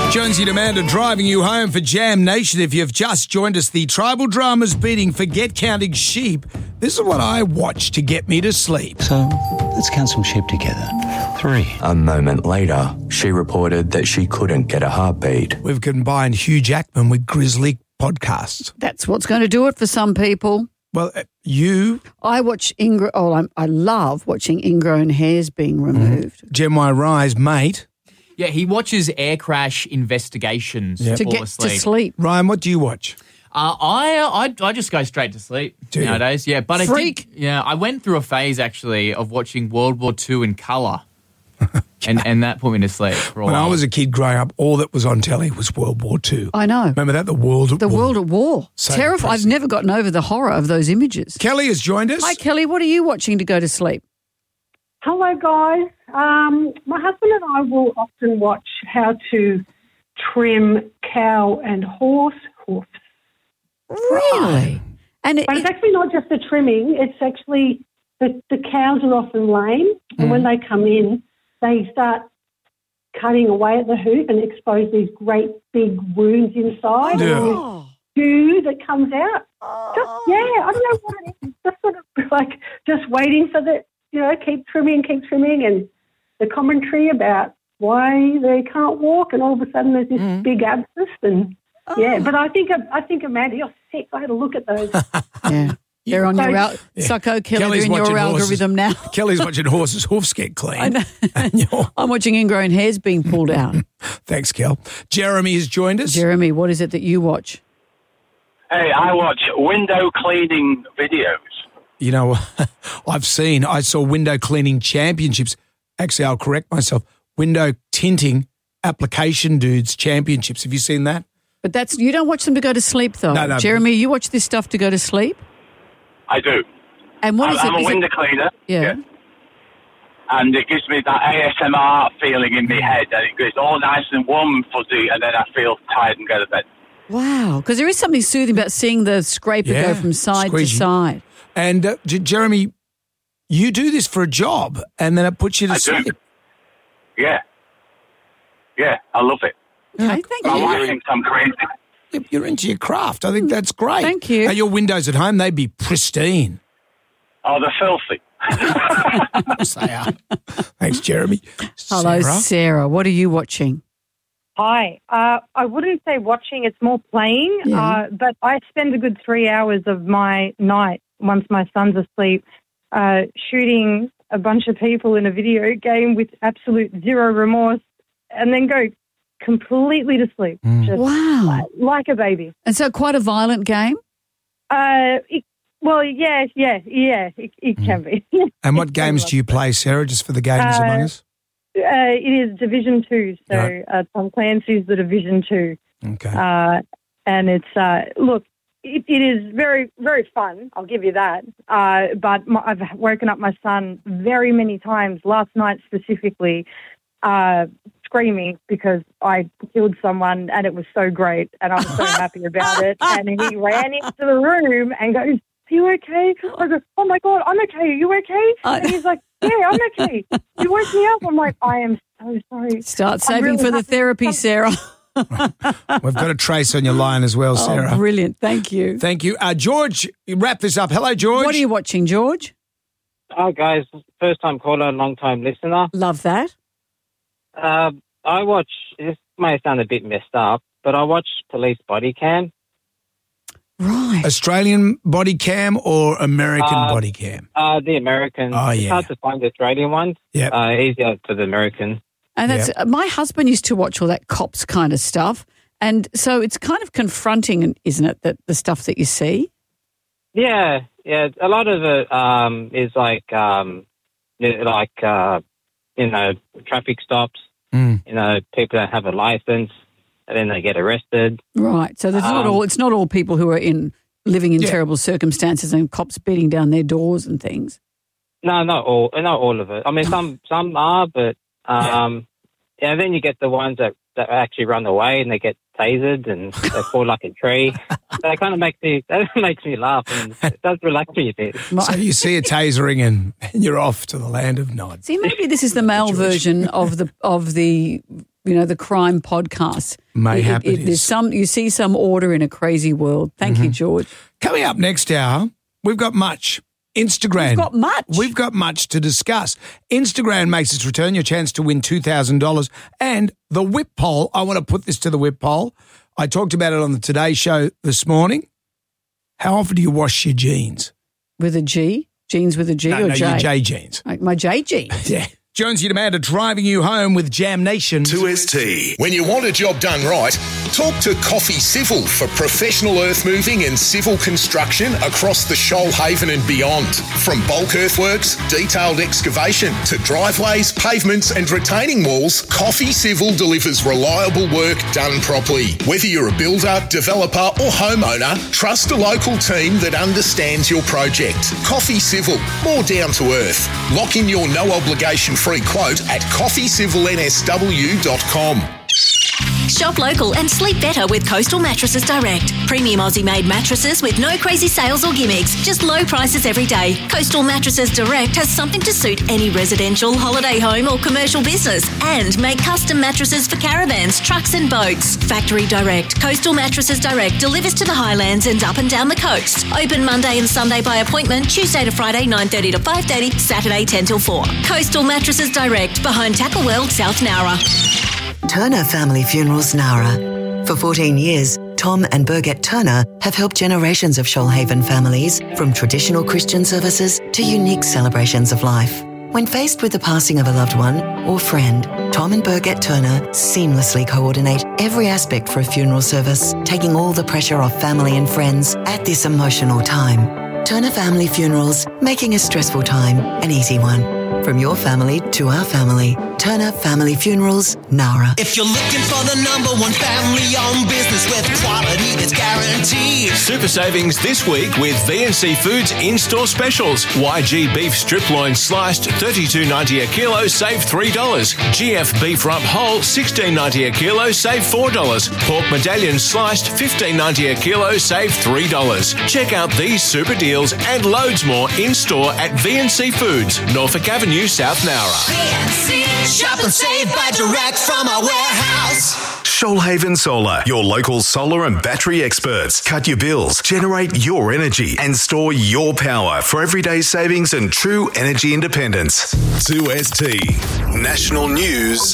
Jonesy and Amanda driving you home for Jam Nation. If you've just joined us, the tribal drama's beating Forget Counting Sheep. This is what I watch to get me to sleep. So, let's count some sheep together. 3. A moment later, she reported that she couldn't get a heartbeat. We've combined Hugh Jackman with Grizzly podcasts. That's what's going to do it for some people. Well, you... I watch I love watching ingrown hairs being removed. Gem Y Rise, mate. Yeah, he watches air crash investigations To to fall get asleep. to sleep. Ryan, what do you watch? I just go straight to sleep Do you? nowadays. Yeah, but Freak. I went through a phase actually of watching World War II in colour, and that put me to sleep for a When while. I was a kid growing up, all that was on telly was World War II. I know. Remember that? The World at War. World at War. So Terrifying. I've depressing. never gotten over the horror of those images. Kelly has joined us. Hi, Kelly. What are you watching to go to sleep? Hello, guys. My husband and I will often watch how to trim cow and horse hoofs. Really? And But it's actually not just the trimming. It's actually the cows are often lame, and when they come in, they start cutting away at the hoof and expose these great big wounds inside. Yeah. And all this goo that comes out. I don't know what it is. Just sort of like just waiting for the, keep trimming, and the commentary about why they can't walk, and all of a sudden there's this big abscess, and But I think Amanda, you're sick. I had a look at those. Yeah. They're on your Sucko, Kelly, Kelly's they're in your watching algorithm now. Kelly's watching horses' hoofs get clean. I know. I'm watching ingrown hairs being pulled out. Thanks, Kel. Jeremy has joined us. Jeremy, what is it that you watch? Hey, I watch window cleaning videos. You know, I saw window cleaning championships. Actually, I'll correct myself. Window tinting application dudes championships. Have you seen that? But you don't watch them to go to sleep, though. No. Jeremy, you watch this stuff to go to sleep? I do. And what is I'm it? a window cleaner. Yeah. And it gives me that ASMR feeling in my head, and it goes all nice and warm and fuzzy, and then I feel tired and go to bed. Wow. Because there is something soothing about seeing the scraper go from side squeegee. to side. And Jeremy, you do this for a job, and then it puts you to sleep. Do. Yeah, I love it. Okay, thank My you. wife thinks I'm crazy. You're into your craft. I think that's great. Thank you. Now, your windows at home, they'd be pristine. Oh, they're filthy. Yes, they are. Thanks, Jeremy. Hello, Sarah. What are you watching? Hi. I wouldn't say watching, it's more playing, but I spend a good 3 hours of my night, once my son's asleep, shooting a bunch of people in a video game with absolute zero remorse, and then go completely to sleep. Just like a baby. And so quite a violent game? It can be. And what games do you play, Sarah, just for the gamers among us? It is Division 2, so Tom Clancy's the Division 2. Okay. And it's, look, it is very, very fun, I'll give you that. But I've woken up my son very many times, last night specifically, screaming because I killed someone, and it was so great, and I was so happy about it. And he ran into the room and goes, "Are you okay?" I go, "Oh my God, I'm okay. Are you okay?" And he's like, "Yeah, I'm okay. You woke me up." I'm like, "I am so sorry." Start saving for the therapy, Sarah. We've got a trace on your line as well, Sarah. Oh, brilliant. Thank you. Thank you. George, wrap this up. Hello, George. What are you watching, George? Hi, guys. First time caller, long time listener. Love that. I watch, this may sound a bit messed up, but I watch Police Body Cam. Right. Australian body cam or American body cam? The American. Oh, It's yeah. hard to find the Australian ones. Yep. Easier for the American. And that's my husband used to watch all that cops kind of stuff. And so it's kind of confronting, isn't it, that the stuff that you see? Yeah. A lot of it is traffic stops. People don't have a license, and then they get arrested. Right. So there's it's not all people who are living in terrible circumstances and cops beating down their doors and things. No, not all of it. I mean, some are, but then you get the ones that actually run away and they get tasered and they fall like a tree. That kind of makes me laugh, and it does relax me a bit. So you see a tasering and you're off to the land of nod. See, maybe this is the male version of the the crime podcast. Mayhap it there's is. you see some order in a crazy world. Thank you, George. Coming up next hour, we've got much. Instagram. We've got much to discuss. Instagram makes its return, your chance to win $2,000. And the whip poll, I want to put this to the whip poll. I talked about it on the Today Show this morning. How often do you wash your jeans? With a G? Jeans with a G or J? No, your J jeans. Like my J jeans. Yeah. Jonesy and Amanda driving you home with Jam Nation. 2ST. When you want a job done right, talk to Coffee Civil for professional earth moving and civil construction across the Shoalhaven and beyond. From bulk earthworks, detailed excavation to driveways, pavements and retaining walls, Coffee Civil delivers reliable work done properly. Whether you're a builder, developer or homeowner, trust a local team that understands your project. Coffee Civil, more down to earth. Lock in your no obligation free quote at coffeecivilnsw.com. Shop local and sleep better with Coastal Mattresses Direct. Premium Aussie-made mattresses with no crazy sales or gimmicks, just low prices every day. Coastal Mattresses Direct has something to suit any residential, holiday home or commercial business and make custom mattresses for caravans, trucks and boats. Factory Direct. Coastal Mattresses Direct delivers to the Highlands and up and down the coast. Open Monday and Sunday by appointment, Tuesday to Friday 9:30 to 5:30, Saturday 10 till 4. Coastal Mattresses Direct behind Tackle World, South Nowra. Turner Family Funerals Nowra. For 14 years, Tom and Birgit Turner have helped generations of Shoalhaven families from traditional Christian services to unique celebrations of life. When faced with the passing of a loved one or friend, Tom and Birgit Turner seamlessly coordinate every aspect for a funeral service, taking all the pressure off family and friends at this emotional time. Turner Family Funerals, making a stressful time an easy one. From your family to our family, Turner Family Funerals, Nowra. If you're looking for the number one family-owned business with quality that's guaranteed. Super savings this week with VNC Foods in-store specials. YG beef strip loin sliced $32.90 a kilo, save $3. GF beef rump whole $16.90 a kilo, save $4. Pork medallion sliced $15.90 a kilo, save $3. Check out these super deals and loads more in-store at VNC Foods, Norfolk Avenue, South Nowra. VNC, shop and save by direct from our warehouse. Shoalhaven Solar, your local solar and battery experts. Cut your bills, generate your energy, and store your power for everyday savings and true energy independence. 2ST. National News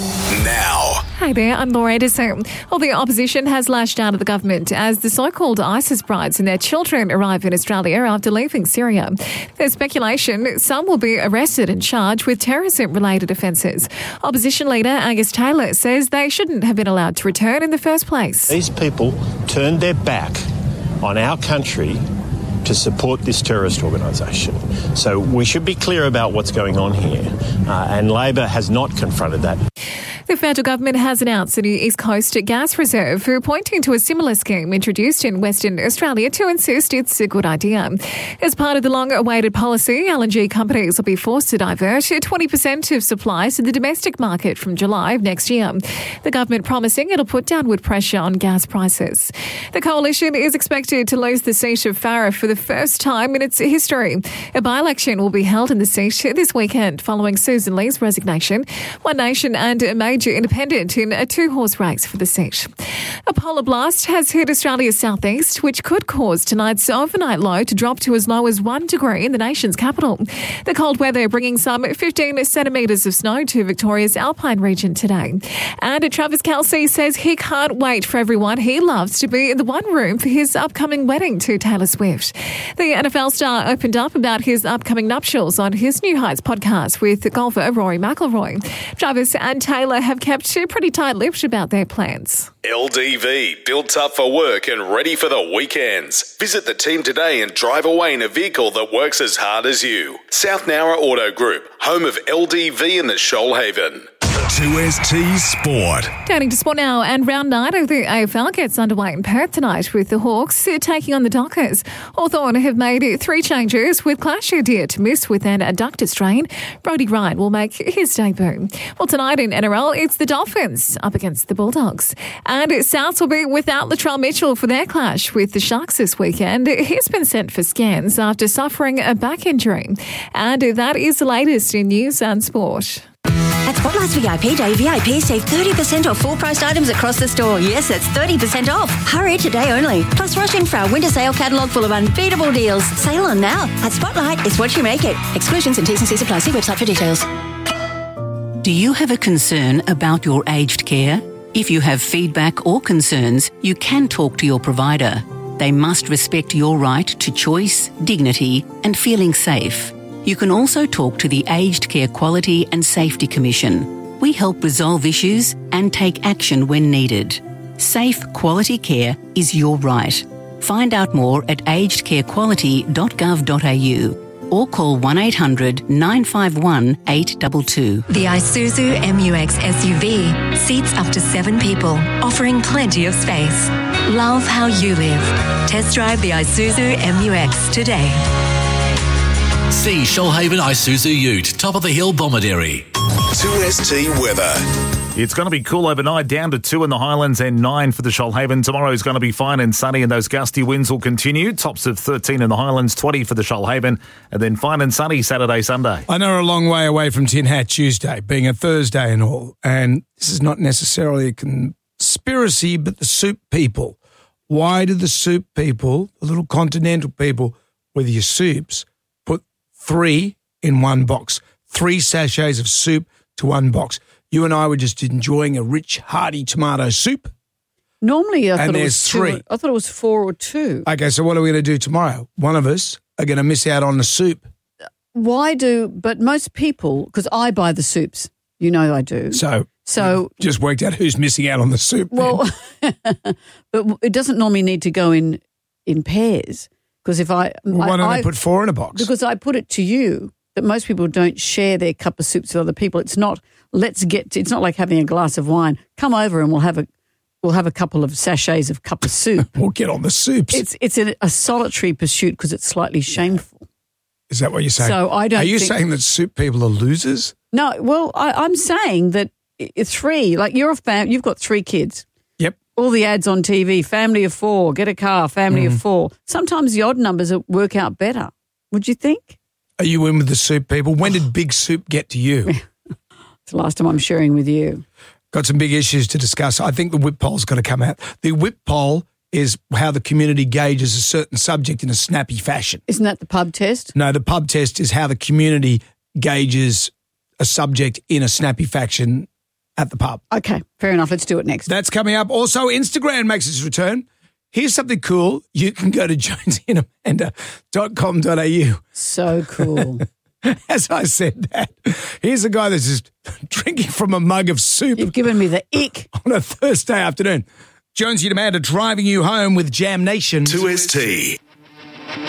now. Hi there, I'm Laura Edison. Well, the opposition has lashed out at the government as the so-called ISIS brides and their children arrive in Australia after leaving Syria. There's speculation some will be arrested and charged with terrorism-related offences. Opposition leader Angus Taylor says they shouldn't have been allowed to return in the first place. These people turned their back on our country to support this terrorist organisation. So we should be clear about what's going on here, and Labor has not confronted that. The federal government has announced a new East Coast gas reserve, pointing to a similar scheme introduced in Western Australia to insist it's a good idea. As part of the long-awaited policy, LNG companies will be forced to divert 20% of supplies to the domestic market from July of next year. The government promising it'll put downward pressure on gas prices. The coalition is expected to lose the seat of Farah for the first time in its history. A by-election will be held in the seat this weekend following Susan Lee's resignation. One Nation and a major independent in a two-horse race for the seat. A polar blast has hit Australia's southeast, which could cause tonight's overnight low to drop to as low as 1 degree in the nation's capital. The cold weather bringing some 15 centimetres of snow to Victoria's Alpine region today. And Travis Kelce says he can't wait for everyone he loves to be in the one room for his upcoming wedding to Taylor Swift. The NFL star opened up about his upcoming nuptials on his New Heights podcast with golfer Rory McIlroy. Travis and Taylor have kept pretty tight-lipped about their plans. LDV, built tough for work and ready for the weekends. Visit the team today and drive away in a vehicle that works as hard as you. South Nowra Auto Group, home of LDV in the Shoalhaven. 2ST Sport. Turning to sport now, and round 9 of the AFL gets underway in Perth tonight with the Hawks taking on the Dockers. Hawthorn have made 3 changes with Clash Deer to miss with an adductor strain. Brody Ryan will make his debut. Well, tonight in NRL, it's the Dolphins up against the Bulldogs. And Souths will be without Latrell Mitchell for their clash with the Sharks this weekend. He's been sent for scans after suffering a back injury. And that is the latest in news and sport. At Spotlight's VIP Day, VIP save 30% off full-priced items across the store. Yes, that's 30% off. Hurry, today only. Plus, rush in for our winter sale catalogue full of unbeatable deals. Sale on now. At Spotlight, it's what you make it. Exclusions and T's and C's apply. See website for details. Do you have a concern about your aged care? If you have feedback or concerns, you can talk to your provider. They must respect your right to choice, dignity, and feeling safe. You can also talk to the Aged Care Quality and Safety Commission. We help resolve issues and take action when needed. Safe, quality care is your right. Find out more at agedcarequality.gov.au or call 1800 951 822. The Isuzu MU-X SUV seats up to 7 people, offering plenty of space. Love how you live. Test drive the Isuzu MU-X today. See Shoalhaven Isuzu Ute, top of the hill, Bomaderry. 2ST weather. It's going to be cool overnight, down to 2 in the Highlands and 9 for the Shoalhaven. Tomorrow is going to be fine and sunny, and those gusty winds will continue. Tops of 13 in the Highlands, 20 for the Shoalhaven, and then fine and sunny Saturday, Sunday. I know we're a long way away from Tin Hat Tuesday, being a Thursday and all, and this is not necessarily a conspiracy, but the soup people. Why do the soup people, the little continental people with your soups, put 3 in one box? 3 sachets of soup to one box. You and I were just enjoying a rich, hearty tomato soup. Normally, I thought it was 3. 2. I thought it was 4 or 2. Okay, so what are we going to do tomorrow? One of us are going to miss out on the soup. But most people, because I buy the soups, you know I do. So just worked out who's missing out on the soup. Well, but it doesn't normally need to go in pairs. Because if why don't I put 4 in a box? Because I put it to you that most people don't share their cup of soups with other people. It's not it's not like having a glass of wine. Come over and we'll have a couple of sachets of cup of soup. We'll get on the soups. It's a solitary pursuit because it's slightly shameful. Is that what you're saying? So I don't. Are you saying that soup people are losers? No. Well, I'm saying that 3. Like you've got 3 kids. Yep. All the ads on TV, family of 4, get a car, family of 4. Sometimes the odd numbers work out better. Would you think? Are you in with the soup people? When did Big Soup get to you? It's the last time I'm sharing with you. Got some big issues to discuss. I think the whip poll's got to come out. The whip poll is how the community gauges a certain subject in a snappy fashion. Isn't that the pub test? No, the pub test is how the community gauges a subject in a snappy fashion at the pub. Okay, fair enough. Let's do it next. That's coming up. Also, Instagram makes its return. Here's something cool. You can go to jonesyandamanda.com.au. So cool. As I said that, here's a guy that's just drinking from a mug of soup. You've given me the ick. On a Thursday afternoon. Jonesy and Amanda driving you home with Jam Nation. 2ST.